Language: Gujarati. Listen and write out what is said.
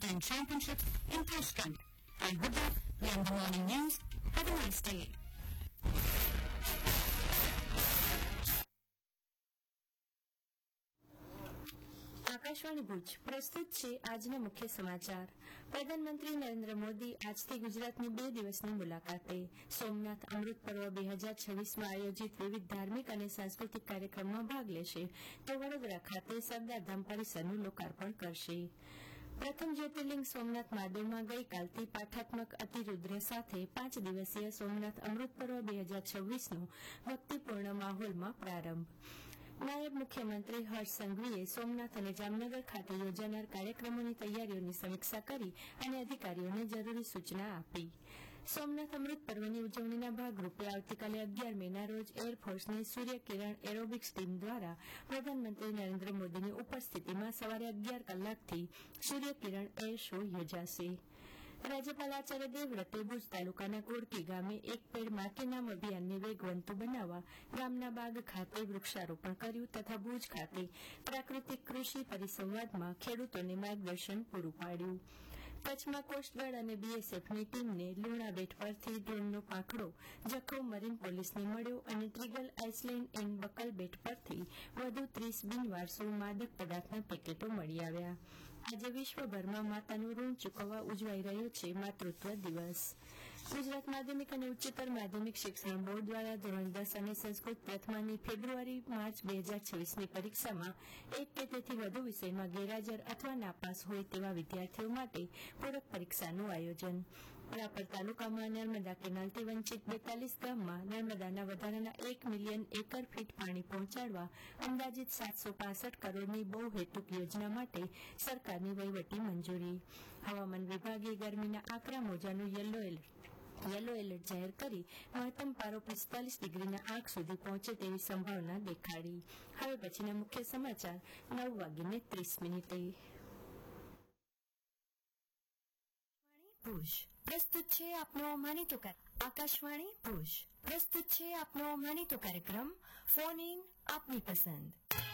Cycling Championship in Tashkent. And with that, we end the morning news. Have a nice day. Akashvani Bhuj પ્રસ્તુત છે આજના મુખ્ય સમાચાર. પ્રધાનમંત્રી નરેન્દ્ર મોદી આજથી ગુજરાતની 2 દિવસની મુલાકાતે સોમનાથ અમૃત પર્વ 2026માં આયોજિત વિવિધ ધાર્મિક અને સાંસ્કૃતિક કાર્યક્રમમાં ભાગ લેશે. તો વડોદરા ખાતે સરદાર ધામ પરિસરનું લોકાર્પણ કરશે. પ્રથમ જ્યોતિર્લિંગ સોમનાથ મહાદેવમાં ગઈકાલથી પાઠાત્મક અતિરુદ્ર સાથે 5 દિવસીય સોમનાથ અમૃત પર્વ 2026નો ભક્તિપૂર્ણ માહોલમાં પ્રારંભ. નાયબ મુખ્યમંત્રી હર્ષ સંઘવીએ સોમનાથ અને જામનગર ખાતે યોજાનાર કાર્યક્રમોની તૈયારીઓની સમીક્ષા કરી અને અધિકારીઓને જરૂરી સૂચના આપી. સોમનાથ અમૃત પર્વની ઉજવણીના ભાગરૂપે આવતીકાલે 11 મેના રોજ એરફોર્સની સૂર્યકિરણ એરોબિક્સ ટીમ દ્વારા પ્રધાનમંત્રી નરેન્દ્ર મોદીની ઉપસ્થિતિમાં સવારે 11 કલાકથી સૂર્યકિરણ એર શો યોજાશે. રાજ્યપાલ આચાર્ય દેવવ્રતે ભુજ તાલુકાના કોડકી ગામે એક પેડ માં કે નામ અભિયાનને વેગવંતુ બનાવવા ગામના બાગ ખાતે વૃક્ષારોપણ કર્યું તથા ભુજ ખાતે પ્રાકૃતિક કૃષિ પરિસંવાદમાં ખેડૂતોને માર્ગદર્શન પૂરું પાડ્યું. કચ્છમાં કોસ્ટગાર્ડ અને બીએસએફની ટીમને લુણા બેટ પરથી ડ્રોનનો પાંખડો જખૌ મરીન પોલીસને મળ્યો અને ટ્રીગલ આઇસલેન્ડ એન્ડ બકલ બેટ પરથી વધુ 30 બિનવારસુ માદક પદાર્થના પેકેટો મળી આવ્યા. આજે વિશ્વભરમાં માતાનું ઋણ ચૂકવવા ઉજવાઈ રહ્યો છે માતૃત્વ દિવસ. ગુજરાત માધ્યમિક અને ઉચ્ચતર માધ્યમિક શિક્ષણ બોર્ડ દ્વારા ધોરણ 10 અને સંસ્કૃત પ્રથમાની ફેબ્રુઆરી-માર્ચ 2026ની પરીક્ષામાં એક કે તેથી વધુ વિષયમાં ગેરહાજર અથવા નાપાસ હોય તેવા વિદ્યાર્થીઓ માટે પૂરક પરીક્ષાનું આયોજન. રાપર તાલુકામાં નર્મદા કેનાલથી વંચિત 42 ગામમાં નર્મદાના વધારાના 1 મિલિયન એકર ફીટ પાણી પહોંચાડવા અંદાજિત 765 કરોડની બહુહેતુક યોજના માટે સરકારની વહીવટી મંજૂરી. હવામાન વિભાગે ગરમીના આકરા મોજાનું યલો એલર્ટ જાહેર કરી મહત્તમ પારો 45 ડિગ્રીના આંક સુધી પહોંચે તેવી સંભાવના દેખાડી. હવે પછીના મુખ્ય સમાચાર 9:30. ભુજ પ્રસ્તુત છે આપનો માનીતો આકાશવાણી ભુજ પ્રસ્તુત છે આપનો માનીતો કાર્યક્રમ ફોન ઇન આપની પસંદ.